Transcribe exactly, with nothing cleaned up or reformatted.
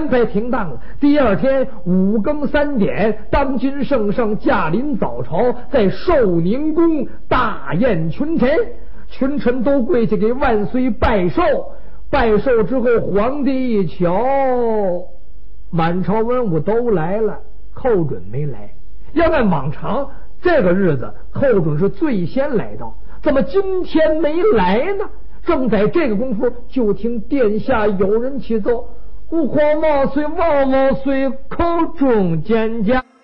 安排停当了。第二天五更三点，当今圣上驾临早朝，在寿宁宫大宴群臣，群臣都跪下给万岁拜寿。拜寿之后，皇帝一瞧，满朝文武都来了，寇准没来。要按往常，这个日子寇准是最先来到，怎么今天没来呢？正在这个功夫，就听殿下有人启奏：吾皇万岁万万岁，寇准见驾。